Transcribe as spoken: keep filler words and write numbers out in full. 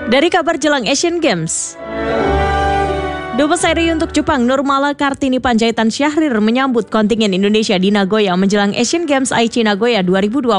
Dari kabar jelang Asian Games. Dubes R I untuk Jepang Nurmala Kartini Panjaitan Syahrir menyambut kontingen Indonesia di Nagoya menjelang Asian Games Aichi Nagoya dua ribu dua puluh empat.